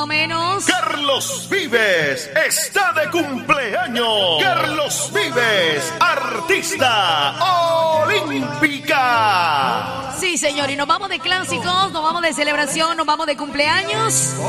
menos. Carlos Vives está de cumpleaños. Carlos Vives, artista olímpica. Sí, señor, y nos vamos de clásicos, nos vamos de celebración, nos vamos de cumpleaños.